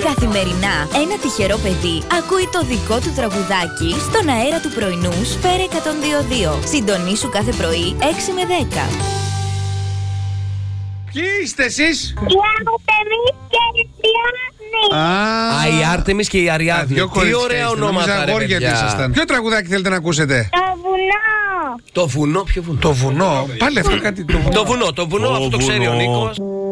Καθημερινά, ένα τυχερό παιδί ακούει το δικό του τραγουδάκι στον αέρα του πρωινού Σφαίρα 102.2. Συντονίσου κάθε πρωί 6 με 10. Ποιοι είστε εσείς? Η Άρτεμις και η Αριάδνη. Η Άρτεμις και η Αριάδνη. Τι ωραία ονόματα, ρε παιδιά. Ποιο τραγουδάκι θέλετε να ακούσετε? Το βουνό. Το βουνό, ποιο βουνό? Το βουνό, πάλι αυτό κάτι. Το βουνό, αυτό το ξέρει ο Νίκος.